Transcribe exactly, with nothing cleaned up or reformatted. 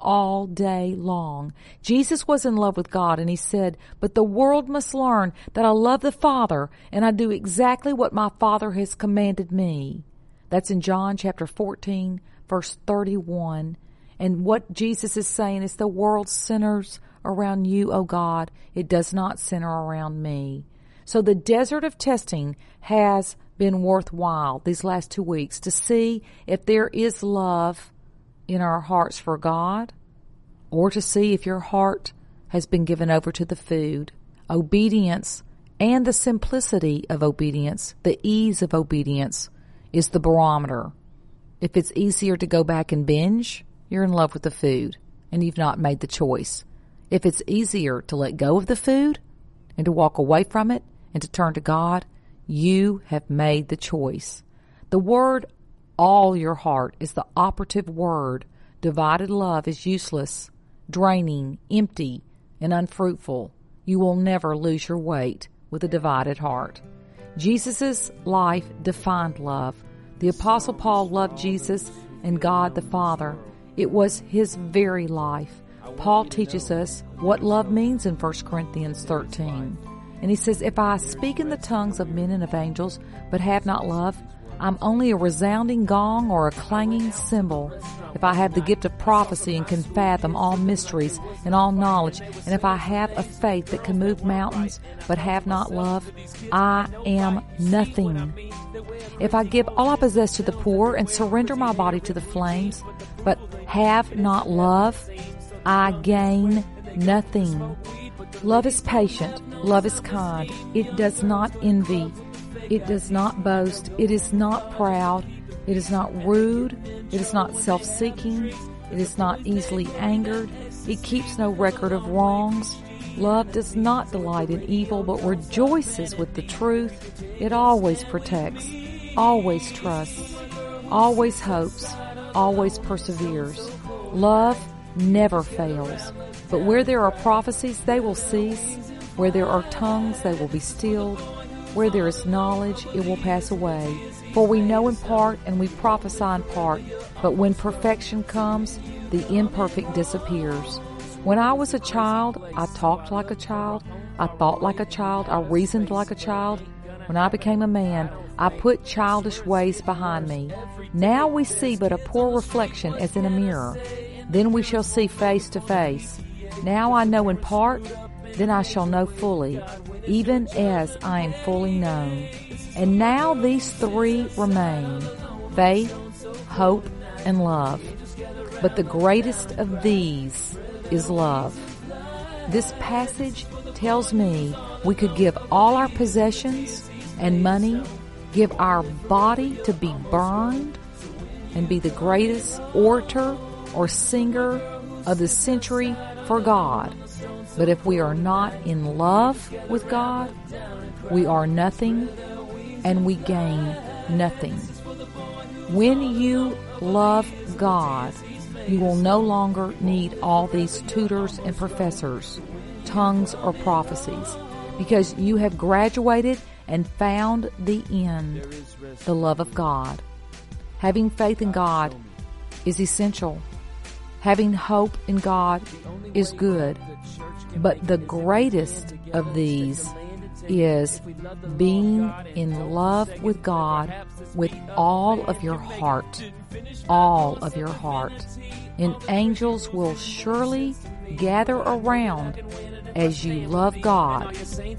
all day long. Jesus was in love with God, and he said, but the world must learn that I love the Father, and I do exactly what my Father has commanded me. That's in John chapter fourteen, verse thirty-one. And what Jesus is saying is the world centers around you, O God. It does not center around me. So the desert of testing has been worthwhile these last two weeks to see if there is love in our hearts for God, or to see if your heart has been given over to the food. Obedience and the simplicity of obedience, the ease of obedience, is the barometer. If it's easier to go back and binge, you're in love with the food, and you've not made the choice. If it's easier to let go of the food and to walk away from it and to turn to God, you have made the choice. The word all your heart is the operative word. Divided love is useless, draining, empty, and unfruitful. You will never lose your weight with a divided heart. Jesus' life defined love. The Apostle Paul loved Jesus and God the Father. It was his very life. Paul teaches us what love means in First Corinthians thirteen. And he says, if I speak in the tongues of men and of angels, but have not love, I'm only a resounding gong or a clanging cymbal. If I have the gift of prophecy and can fathom all mysteries and all knowledge, and if I have a faith that can move mountains, but have not love, I am nothing. If I give all I possess to the poor and surrender my body to the flames, but have not love, I gain nothing. Love is patient. Love is kind. It does not envy. It does not boast. It is not proud. It is not rude. It is not self-seeking. It is not easily angered. It keeps no record of wrongs. Love does not delight in evil, but rejoices with the truth. It always protects, always trusts, always hopes, always perseveres. Love never fails. But where there are prophecies, they will cease. Where there are tongues, they will be stilled. Where there is knowledge, it will pass away. For we know in part and we prophesy in part. But when perfection comes, the imperfect disappears. When I was a child, I talked like a child. I thought like a child. I reasoned like a child. When I became a man, I put childish ways behind me. Now we see but a poor reflection as in a mirror. Then we shall see face to face. Now I know in part, then I shall know fully, even as I am fully known. And now these three remain, faith, hope, and love. But the greatest of these is love. This passage tells me we could give all our possessions and money, give our body to be burned, and be the greatest orator or singer of the century for God. But if we are not in love with God, we are nothing and we gain nothing. When you love God, you will no longer need all these tutors and professors, tongues or prophecies, because you have graduated and found the end, the love of God. Having faith in God is essential. Having hope in God is good. But the greatest of these is being in love with God with all of your heart. All of your heart. And angels will surely gather around as you love God